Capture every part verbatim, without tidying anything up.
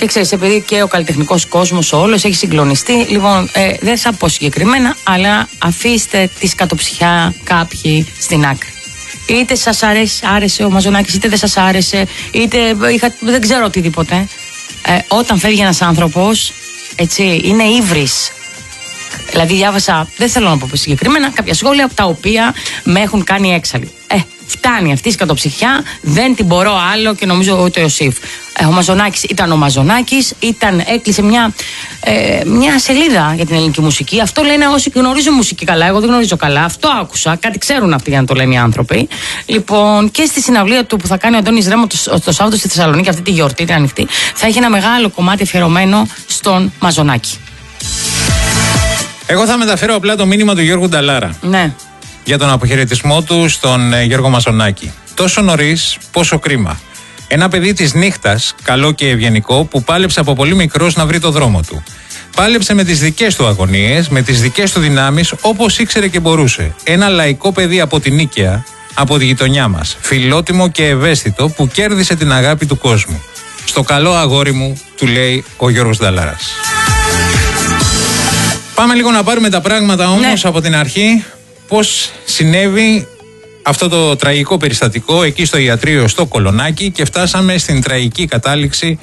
Και ξέρεις, επειδή και ο καλλιτεχνικός κόσμος ο όλος έχει συγκλονιστεί, λοιπόν, ε, δεν θα πω συγκεκριμένα, αλλά αφήστε τη σκατοψυχιά κάποιοι στην άκρη. Είτε σας άρεσε, άρεσε ο Μαζονάκης, είτε δεν σας άρεσε, είτε είχα, δεν ξέρω οτιδήποτε. Ε, όταν φεύγει ένας άνθρωπος, έτσι, είναι ύβρις. Δηλαδή, διάβασα, δεν θέλω να πω συγκεκριμένα, κάποια σχόλια τα οποία με έχουν κάνει έξαλλη. Ε, φτάνει αυτή η σκατοψυχιά, δεν την μπορώ άλλο και νομίζω ούτε ο Σιφ. Ε, ο Μαζονάκης ήταν ο Μαζονάκης, ήταν, έκλεισε μια, ε, μια σελίδα για την ελληνική μουσική. Αυτό λένε όσοι γνωρίζουν μουσική καλά. Εγώ δεν γνωρίζω καλά. Αυτό άκουσα. Κάτι ξέρουν αυτοί για να το λένε οι άνθρωποι. Λοιπόν, και στη συναυλία του που θα κάνει ο Αντώνης Ρέμο το, το Σάββατο στη Θεσσαλονίκη, αυτή τη γιορτή, την ανοιχτή, θα έχει ένα μεγάλο κομμάτι αφιερωμένο στον Μαζονάκη. Εγώ θα μεταφέρω απλά το μήνυμα του Γιώργου Νταλάρα. Ναι. Για τον αποχαιρετισμό του στον ε, Γιώργο Μαζονάκη. Τόσο νωρίς, πόσο κρίμα. Ένα παιδί της νύχτας, καλό και ευγενικό, που πάλεψε από πολύ μικρός να βρει το δρόμο του. Πάλεψε με τις δικές του αγωνίες, με τις δικές του δυνάμεις, όπως ήξερε και μπορούσε. Ένα λαϊκό παιδί από την Νίκαια, από τη γειτονιά μας. Φιλότιμο και ευαίσθητο, που κέρδισε την αγάπη του κόσμου. Στο καλό αγόρι μου, του λέει ο Γιώργος Νταλάρας. Πάμε λίγο να πάρουμε τα πράγματα όμως ναι. από την αρχή. Πώς συνέβη αυτό το τραγικό περιστατικό εκεί στο ιατρείο στο Κολονάκι και φτάσαμε στην τραγική κατάληξη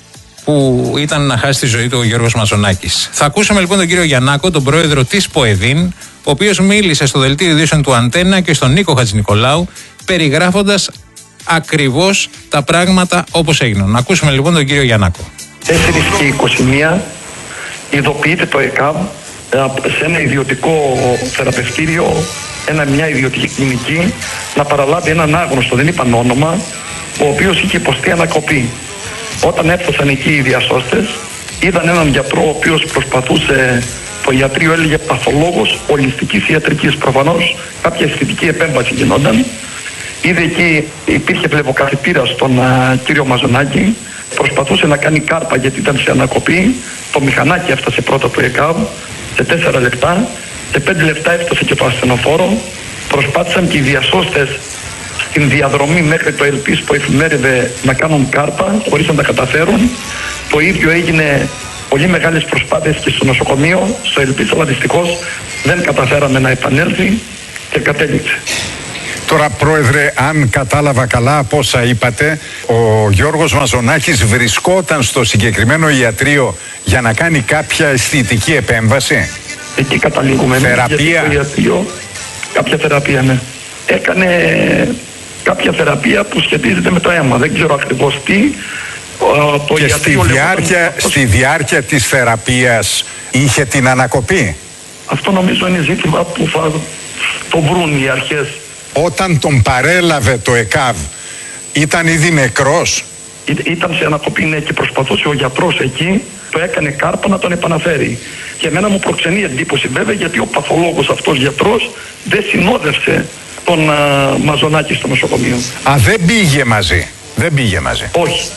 που ήταν να χάσει τη ζωή του ο Γιώργος Μαζονάκης. Θα ακούσουμε λοιπόν τον κύριο Γιαννάκο, τον πρόεδρο της ΠΟΕΔΗΝ, ο οποίος μίλησε στο δελτίο ειδήσεων του Αντένα και στον Νίκο Χατζηνικολάου, περιγράφοντας ακριβώς τα πράγματα όπως έγιναν. Να ακούσουμε λοιπόν τον κύριο Γιαννάκο. τέσσερις και είκοσι μία ειδοποιείται το ΕΚΑΒ σε ένα ιδιωτικό θεραπευτήριο, ένα, μια ιδιωτική κλινική, να παραλάβει έναν άγνωστο, δεν είπαν όνομα, ο οποίος είχε υποστεί ανακοπή. Όταν έφτασαν εκεί οι διασώστες, είδαν έναν γιατρό ο οποίος προσπαθούσε, το ιατρείο έλεγε παθολόγος ολιστικής ιατρικής, προφανώς κάποια αισθητική επέμβαση γινόταν. Είδε εκεί, υπήρχε βλεποκαθητήρα στον α, κύριο Μαζονάκη, προσπαθούσε να κάνει κάρπα γιατί ήταν σε ανακοπή, το μηχανάκι έφτασε πρώτα το ΕΚΑΒ, σε τέσσερα λεπτά, σε πέντε λεπτά έφτασε και το ασθενοφόρο. Προσπάθησαν και οι διασώστες στην διαδρομή μέχρι το Ελπίς που εφημέρευε να κάνουν κάρπα, χωρίς να τα καταφέρουν. Το ίδιο έγινε, πολύ μεγάλες προσπάθειες και στο νοσοκομείο, στο Ελπίς, αλλά δυστυχώς δεν καταφέραμε να επανέλθει και κατέληξε. Τώρα, Πρόεδρε, αν κατάλαβα καλά από όσα είπατε, ο Γιώργος Μαζονάκης βρισκόταν στο συγκεκριμένο ιατρείο για να κάνει κάποια αισθητική επέμβαση. Εκεί καταλήγουμε. Θεραπεία. Στο ιατρείο, κάποια θεραπεία, ναι. Έκανε κάποια θεραπεία που σχετίζεται με το αίμα. Δεν ξέρω ακριβώς τι. Το και στη διάρκεια, λεγόταν... στη διάρκεια της θεραπείας είχε την ανακοπή. Αυτό νομίζω είναι ζήτημα που θα το βρουν οι αρχές. Όταν τον παρέλαβε το ΕΚΑΒ, ήταν ήδη νεκρός. Ή, ήταν σε ανακοπή, ναι, και προσπαθούσε ο γιατρός εκεί, το έκανε κάρπα να τον επαναφέρει. Και εμένα μου προξενεί εντύπωση βέβαια, γιατί ο παθολόγος αυτός γιατρός δεν συνόδευσε τον α, Μαζονάκη στο νοσοκομείο. Α, δεν πήγε μαζί. Δεν πήγε μαζί. Όχι.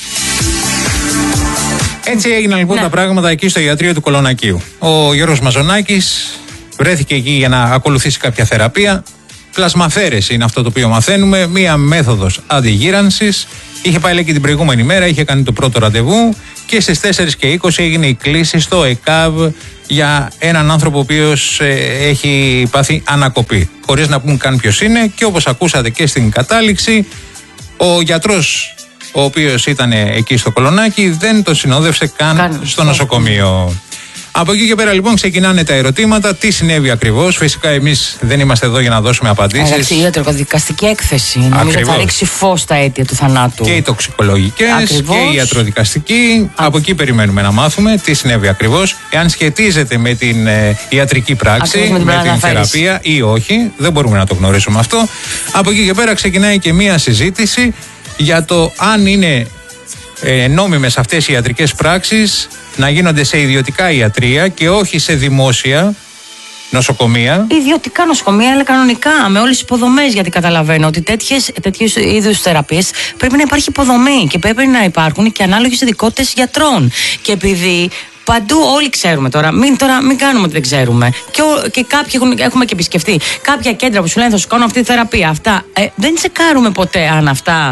Έτσι έγιναν λοιπόν ναι. τα πράγματα εκεί στο ιατρείο του Κολονακίου. Ο Γιώργος Μαζονάκης βρέθηκε εκεί για να ακολουθήσει κάποια θεραπεία. Πλασμαφέρεση είναι αυτό το οποίο μαθαίνουμε, μία μέθοδος αντιγύρανσης. Είχε πάει λέει και την προηγούμενη μέρα, είχε κάνει το πρώτο ραντεβού και στις τέσσερις και είκοσι έγινε η κλήση στο ΕΚΑΒ για έναν άνθρωπο ο οποίος ε, έχει πάθει ανακοπή. Χωρίς να πούμε καν ποιος είναι, και όπως ακούσατε και στην κατάληξη, ο γιατρός ο οποίος ήταν εκεί στο Κολονάκι δεν τον συνόδευσε καν Κάνε. στο νοσοκομείο. Από εκεί και πέρα λοιπόν ξεκινάνε τα ερωτήματα. Τι συνέβη ακριβώς? Φυσικά εμείς δεν είμαστε εδώ για να δώσουμε απαντήσεις. Εντάξει, η ιατροδικαστική έκθεση νομίζω θα ρίξει φως στα αίτια του θανάτου. Και οι τοξικολογικές ακριβώς. Και η ιατροδικαστική. Α. Από εκεί περιμένουμε να μάθουμε τι συνέβη ακριβώς. Εάν σχετίζεται με την ε, ιατρική πράξη, ακριβώς, με την, με την θεραπεία ή όχι. Δεν μπορούμε να το γνωρίσουμε αυτό. Από εκεί και πέρα ξεκινάει και μία συζήτηση για το αν είναι ε, νόμιμες αυτές οι ιατρικές πράξεις να γίνονται σε ιδιωτικά ιατρεία και όχι σε δημόσια νοσοκομεία. Ιδιωτικά νοσοκομεία, αλλά κανονικά, με όλες τις υποδομές. Γιατί καταλαβαίνω ότι τέτοιου είδους θεραπείες πρέπει να υπάρχει υποδομή και πρέπει να υπάρχουν και ανάλογες ειδικότητες γιατρών. Και επειδή παντού όλοι ξέρουμε τώρα, μην, τώρα, μην κάνουμε ότι δεν ξέρουμε. Και, ο, και κάποιοι έχουν, έχουμε και επισκεφτεί κάποια κέντρα που σου λένε θα σου κάνω αυτή τη θεραπεία. Αυτά. Ε, δεν τσεκάρουμε ποτέ αν αυτά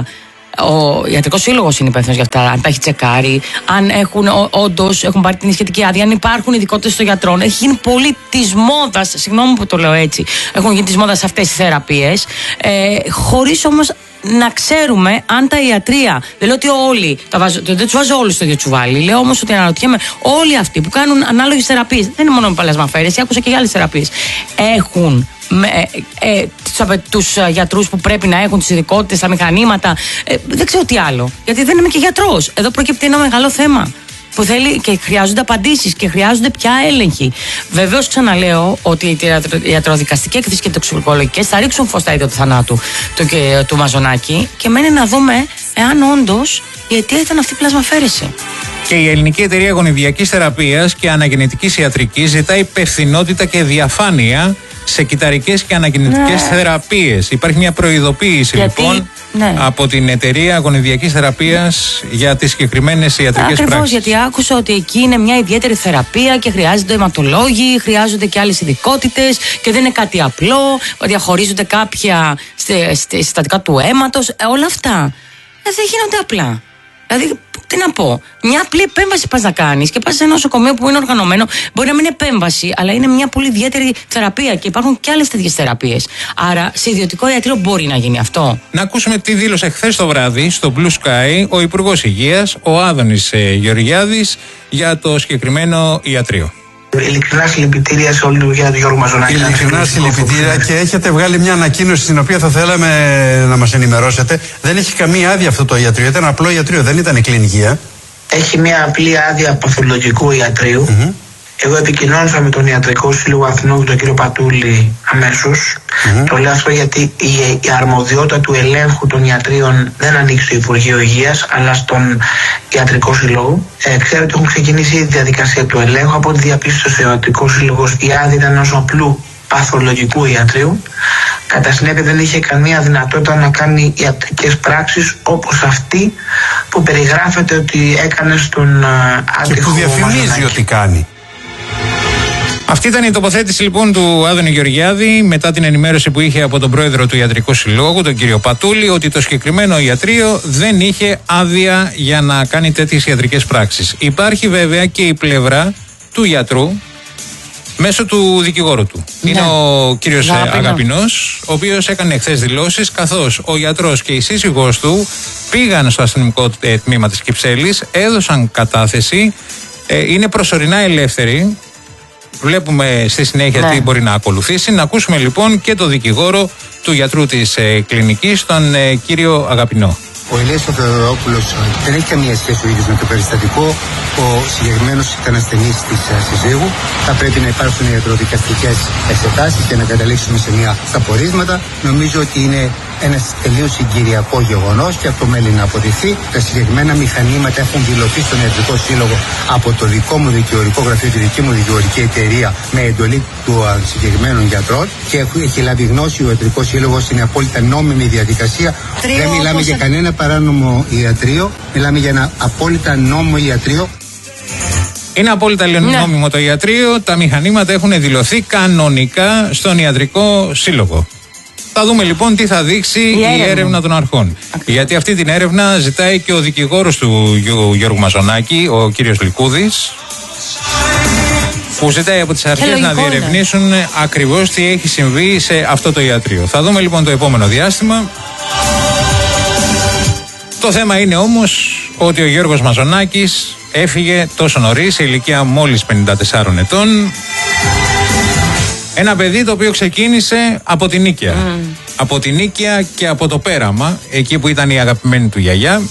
Ο Ιατρικός Σύλλογος είναι υπεύθυνος για αυτά. Αν τα έχει τσεκάρει, αν έχουν όντως έχουν πάρει την σχετική άδεια, αν υπάρχουν ειδικότητες των γιατρών. Έχει γίνει πολύ της μόδας, συγγνώμη που το λέω έτσι, έχουν γίνει της μόδας αυτές τις θεραπείες, ε, χωρίς όμως να ξέρουμε αν τα ιατρεία. Δεν λέω ότι όλοι, τα βάζω, δεν τους βάζω όλους στο ίδιο τσουβάλι. Λέω όμως ότι αναρωτιέμαι, όλοι αυτοί που κάνουν ανάλογες θεραπείες, δεν είναι μόνο με πλασμαφέρεση, άκουσα και για άλλες θεραπείες, έχουν με, ε, ε, τους γιατρούς που πρέπει να έχουν, τις ειδικότητες, τα μηχανήματα. Ε, δεν ξέρω τι άλλο. Γιατί δεν είμαι και γιατρός. Εδώ προκύπτει ένα μεγάλο θέμα που θέλει και χρειάζονται απαντήσεις και χρειάζονται πια έλεγχοι. Βεβαίως, ξαναλέω ότι οι ιατροδικαστικές εκθέσεις και τοξικολογικές θα ρίξουν φως στα αίτια του θανάτου του, του, του Μαζονάκη και μένει να δούμε εάν όντως η αιτία ήταν αυτή η πλασμαφέρεση. Και η Ελληνική Εταιρεία Γονιδιακής Θεραπείας και Αναγεννητικής Ιατρικής ζητά υπευθυνότητα και διαφάνεια σε κυταρικές και αναγεννητικές ναι. θεραπείες. Υπάρχει μια προειδοποίηση γιατί, λοιπόν ναι. από την Εταιρεία Γονιδιακής Θεραπείας για τις συγκεκριμένες ιατρικές πράξεις. Ακριβώς, γιατί άκουσα ότι εκεί είναι μια ιδιαίτερη θεραπεία και χρειάζονται αιματολόγοι, χρειάζονται και άλλες ειδικότητες και δεν είναι κάτι απλό, διαχωρίζονται κάποια συστατικά του αίματος, ε, όλα αυτά ε, δεν γίνονται απλά. Δηλαδή, τι να πω, μια απλή επέμβαση πας να κάνεις και πας σε ένα νοσοκομείο που είναι οργανωμένο, μπορεί να μην είναι επέμβαση, αλλά είναι μια πολύ ιδιαίτερη θεραπεία και υπάρχουν και άλλες τέτοιες θεραπείες. Άρα, σε ιδιωτικό ιατρείο μπορεί να γίνει αυτό. Να ακούσουμε τι δήλωσε χθες το βράδυ στο Blue Sky ο Υπουργός Υγείας, ο Άδωνης Γεωργιάδης, για το συγκεκριμένο ιατρείο. Ειλικρινά συλληπιτήρια σε όλη τη δουλειά του Γιώργου Μαζονάκη. Ειλικρινά συλληπιτήρια και έχετε βγάλει μια ανακοίνωση στην οποία θα θέλαμε να μας ενημερώσετε. Δεν έχει καμία άδεια αυτό το ιατρείο. Ήταν απλό ιατρείο, δεν ήταν κλινική. Έχει μια απλή άδεια παθολογικού ιατρείου. Mm-hmm. Εγώ επικοινώνησα με τον Ιατρικό Σύλλογο Αθηνών και τον κύριο Πατούλη αμέσως. Mm-hmm. Το λέω αυτό γιατί η, η αρμοδιότητα του ελέγχου των ιατρίων δεν ανήκει στο Υπουργείο Υγείας, αλλά στον Ιατρικό Σύλλογο. Ε, ξέρω ότι έχουν ξεκινήσει η διαδικασία του ελέγχου. Από ό,τι διαπίστωσε ο Ιατρικό Σύλλογος, η άδεια ήταν ενός απλού παθολογικού ιατρείου. Κατά συνέπεια, δεν είχε καμία δυνατότητα να κάνει ιατρικές πράξεις όπως αυτή που περιγράφεται ότι έκανε στον άτυχο Μαζονάκη. Και που διαφημίζει ότι κάνει. Αυτή ήταν η τοποθέτηση λοιπόν του Άδωνη Γεωργιάδη μετά την ενημέρωση που είχε από τον πρόεδρο του Ιατρικού Συλλόγου, τον κύριο Πατούλη, ότι το συγκεκριμένο ιατρείο δεν είχε άδεια για να κάνει τέτοιες ιατρικές πράξεις. Υπάρχει βέβαια και η πλευρά του γιατρού μέσω του δικηγόρου του. Ναι. Είναι ο κύριος Αγαπηνό. Αγαπηνός, ο οποίος έκανε χθες δηλώσεις, καθώς ο γιατρός και η σύζυγός του πήγαν στο αστυνομικό τμήμα της Κυψέλης, έδωσαν κατάθεση, είναι προσωρινά ελεύθεροι. Βλέπουμε στη συνέχεια ναι. τι μπορεί να ακολουθήσει. Να ακούσουμε λοιπόν και το δικηγόρο του γιατρού της ε, κλινικής, τον ε, κύριο Αγαπηνό. Ο Ηλίας ο Θεοδωρόπουλος δεν έχει καμία σχέση ο ίδιος με το περιστατικό. Ο συγκεκριμένος ήταν ασθενής της συζύγου. Θα πρέπει να υπάρξουν ιατροδικαστικές εξετάσεις και να καταλήξουμε σε μια στα πορίσματα. Νομίζω ότι είναι ένα τελείως συγκυριακό γεγονός και αυτό μένει να αποδειχθεί. Τα συγκεκριμένα μηχανήματα έχουν δηλωθεί στον Ιατρικό Σύλλογο από το δικό μου δικηγορικό γραφείο, τη δική μου δικηγορική εταιρεία, με εντολή του συγκεκριμένων γιατρών και έχει λάβει γνώση ο Ιατρικός Σύλλογος. Είναι απόλυτα νόμιμη διαδικασία. Τρίο, δεν μιλάμε για κανένα παράνομο ιατρείο, μιλάμε για ένα απόλυτα νόμιμο ιατρείο. Είναι απόλυτα νόμιμο ναι. το ιατρείο. Τα μηχανήματα έχουν δηλωθεί κανονικά στον Ιατρικό Σύλλογο. Θα δούμε λοιπόν τι θα δείξει η έρευνα, η έρευνα των αρχών. Ακριβώς. Γιατί αυτή την έρευνα ζητάει και ο δικηγόρος του Γιώργου Μαζονάκη, ο κύριος Λικούδης, που ζητάει από τις αρχές να διερευνήσουν είναι. ακριβώς τι έχει συμβεί σε αυτό το ιατρείο. Θα δούμε λοιπόν το επόμενο διάστημα. Το θέμα είναι όμως ότι ο Γιώργος Μαζονάκης έφυγε τόσο νωρίς, σε ηλικία μόλις πενήντα τεσσάρων ετών. Ένα παιδί το οποίο ξεκίνησε από την Νίκαια. Mm. Από την Νίκαια και από το Πέραμα, εκεί που ήταν η αγαπημένη του γιαγιά.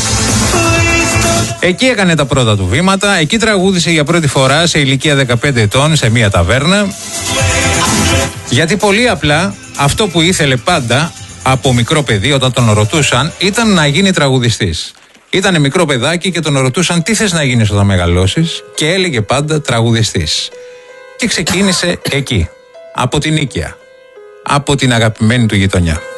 Εκεί έκανε τα πρώτα του βήματα, εκεί τραγούδισε για πρώτη φορά σε ηλικία δεκαπέντε ετών σε μια ταβέρνα. Γιατί πολύ απλά αυτό που ήθελε πάντα από μικρό παιδί όταν τον ρωτούσαν ήταν να γίνει τραγουδιστής. Ήτανε μικρό παιδάκι και τον ρωτούσαν τι θες να γίνεις όταν μεγαλώσεις και έλεγε πάντα τραγουδιστής. Και ξεκίνησε εκεί, από την Νίκαια, από την αγαπημένη του γειτονιά.